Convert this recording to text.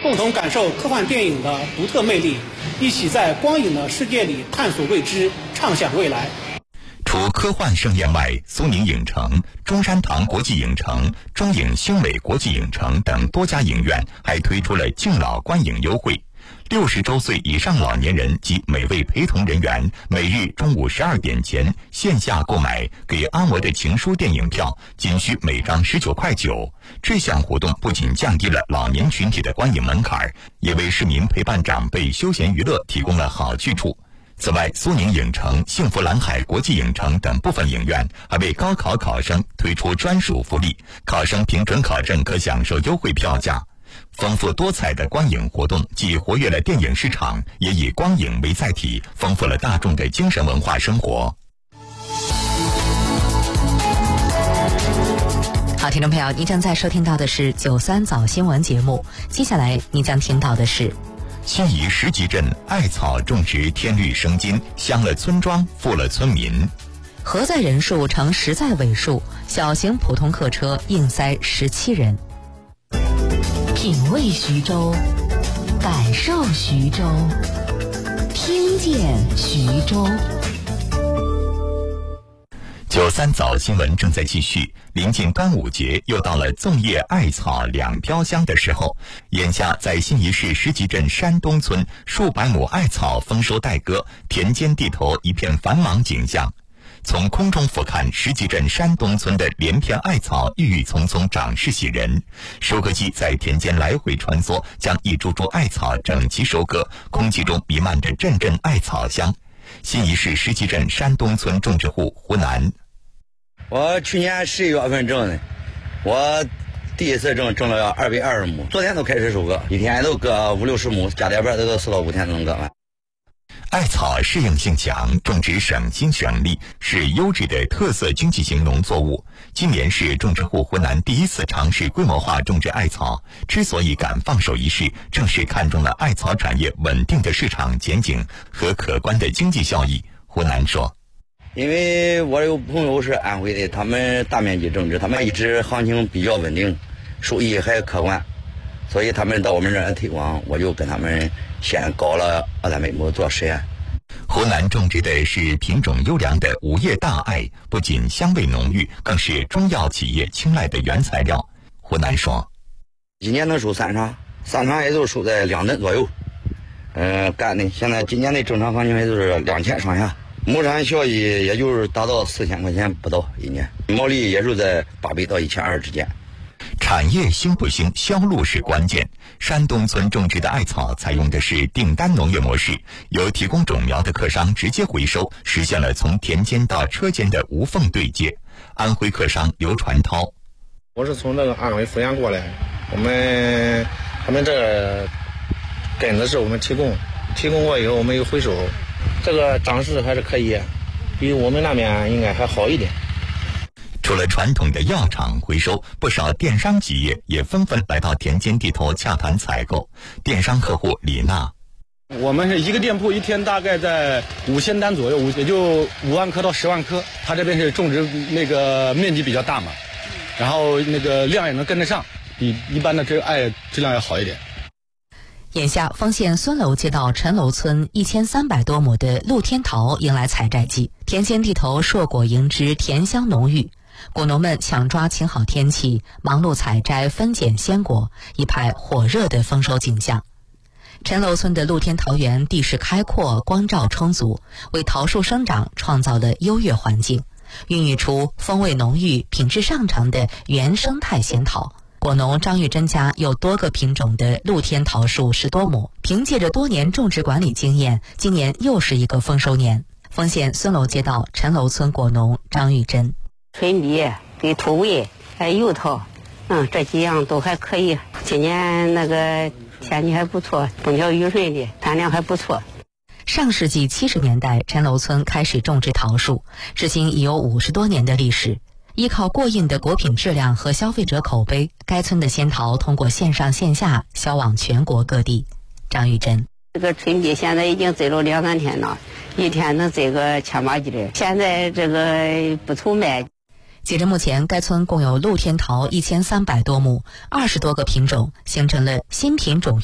共同感受科幻电影的独特魅力，一起在光影的世界里探索未知，畅想未来。 除科幻盛宴外，苏宁影城、中山堂国际影城、中影星美国际影城等多家影院还推出了敬老观影优惠。60周岁以上老年人及每位陪同人员每日中午12点前线下购买给安我的情书电影票，仅需每张19.9块。这项活动不仅降低了老年群体的观影门槛，也为市民陪伴长辈休闲娱乐提供了好去处。此外，苏宁影城、幸福蓝海国际影城等部分影院还为高考考生推出专属福利，考生凭准考证可享受优惠票价。丰富多彩的观影活动既活跃了电影市场，也以光影为载体，丰富了大众的精神文化生活。 好，听众朋友，您正在收听到的是93早新闻节目，接下来您将听到的是新沂石集镇艾草种植天绿生金，香了村庄，富了村民。 核载人数呈实在尾数，小型普通客车硬塞17人。品味徐州，感受徐州，听见徐州。 93早新闻正在继续，临近端午节，又到了粽叶艾草两飘香的时候。眼下在新沂市石集镇山东村，数百亩艾草丰收待割，田间地头一片繁忙景象。从空中俯瞰石集镇山东村的连片艾草郁郁葱葱，长势喜人。收割机在田间来回穿梭，将一株株艾草整齐收割，空气中弥漫着阵阵艾草香。新沂市石集镇山东村种植户胡南， 我去年11月份种的，我第一次种了220亩，昨天都开始收割，一天都割50-60亩，加点班都4到5天能割完。 艾草适应性强，种植省心省力，是优质的特色经济型农作物。今年是种植户湖南第一次尝试规模化种植艾草，之所以敢放手一试，正是看中了艾草产业稳定的市场前景和可观的经济效益。湖南说， 因为我有朋友是安徽的，他们大面积种植，他们一直行情比较稳定，收益还可观，所以他们到我们这儿推广，我就跟他们先搞了2-3百亩做实验。 湖南种植的是品种优良的五叶大艾，不仅香味浓郁，更是中药企业青睐的原材料。湖南说， 今年能收3场也就收在2吨左右。干的现在今年的正常行情也就是2000上下，亩产效益也就是达到4000块钱不到一年，毛利也是在800到1200之间。 产业兴不兴，销路是关键。山东村种植的艾草采用的是订单农业模式，由提供种苗的客商直接回收，实现了从田间到车间的无缝对接。安徽客商刘传涛， 我是从那个安徽阜阳过来，他们这个根子是我们提供过以后我们又回收，这个长势还是可以，比我们那边应该还好一点。 除了传统的药厂回收，不少电商企业也纷纷来到田间地头洽谈采购。电商客户李娜， 我们是一个店铺一天大概在5000单左右，也就5万颗到10万颗。他这边是种植那个面积比较大嘛，然后那个量也能跟得上，比一般的这个艾质量要好一点。 眼下，丰县孙楼街道陈楼村1300多亩的露天桃迎来采摘季，田间地头硕果盈枝，甜香浓郁。果农们抢抓晴好天气，忙碌采摘分拣鲜果，一派火热的丰收景象。陈楼村的露天桃园地势开阔，光照充足，为桃树生长创造了优越环境，孕育出风味浓郁、品质上乘的原生态仙桃。果农张玉珍家有多个品种的露天桃树10多亩，凭借着多年种植管理经验，今年又是一个丰收年。丰县孙楼街道陈楼村果农张玉珍， 春蜜给土味还有油桃，这几样都还可以。今年那个天气还不错，风调雨顺的，产量还不错。 上世纪70年代，陈楼村开始种植桃树，至今已有50多年的历史。依靠过硬的果品质量和消费者口碑，该村的仙桃通过线上线下销往全国各地。张玉珍， 这个春蜜现在已经摘了2-3天了，一天能摘个1000把几的，现在这个不愁卖。 截至目前，该村共有露天桃1300多亩，20多个品种，形成了新品种